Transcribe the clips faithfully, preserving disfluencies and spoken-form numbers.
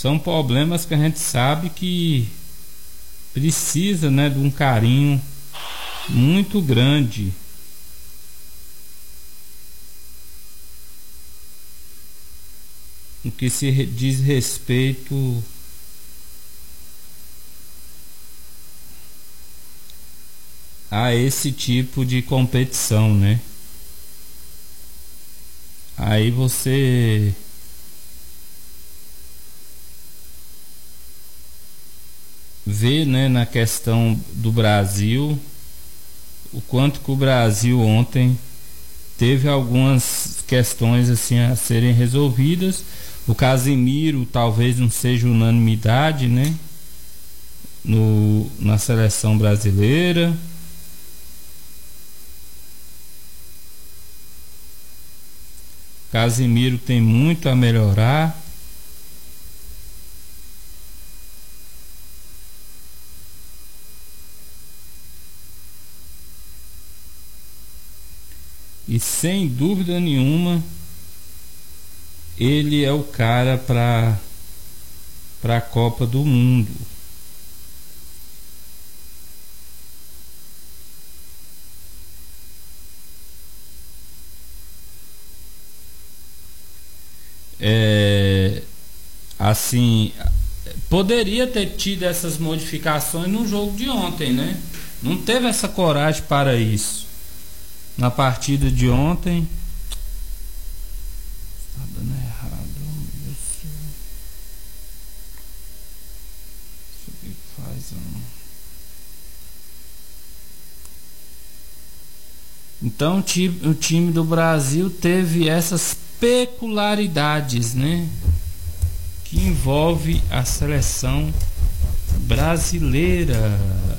são problemas que a gente sabe que precisa, né, de um carinho muito grande. No que se diz respeito a esse tipo de competição, né? Aí você vê, né, na questão do Brasil, o quanto que o Brasil ontem teve algumas questões assim a serem resolvidas. O Casimiro talvez não seja unanimidade, né, no, na seleção brasileira. Casimiro tem muito a melhorar. E sem dúvida nenhuma, ele é o cara para para a Copa do Mundo. É, assim, poderia ter tido essas modificações no jogo de ontem, né? Não teve essa coragem para isso. Na partida de ontem, tá dando errado. Isso, isso aqui faz um... Então o time, o time do Brasil teve essas peculiaridades, né, que envolve a seleção brasileira.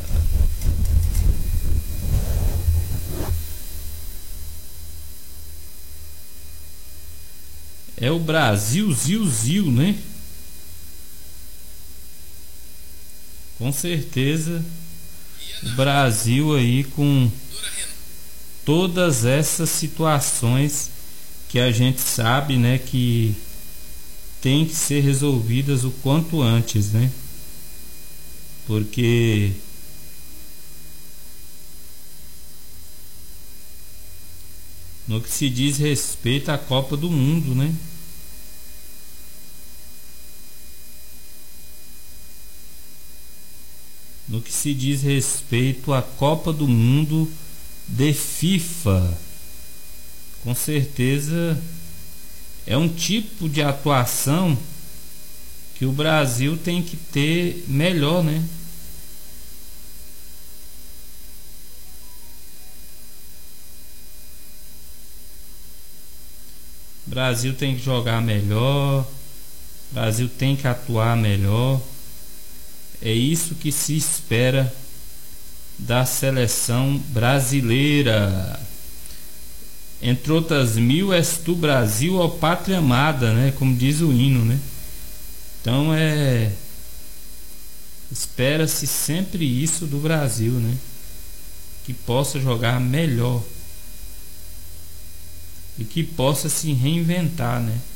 É o Brasil, ziu, ziu, né? Com certeza, o Brasil aí com todas essas situações que a gente sabe, né, que tem que ser resolvidas o quanto antes, né? Porque no que se diz respeito à Copa do Mundo, né? No que se diz respeito à Copa do Mundo de FIFA, com certeza é um tipo de atuação que o Brasil tem que ter melhor, né? O Brasil tem que jogar melhor, o Brasil tem que atuar melhor. É isso que se espera da seleção brasileira. Entre outras mil, és tu Brasil, ó pátria amada, né? Como diz o hino, né? Então é... espera-se sempre isso do Brasil, né? Que possa jogar melhor e que possa se reinventar, né?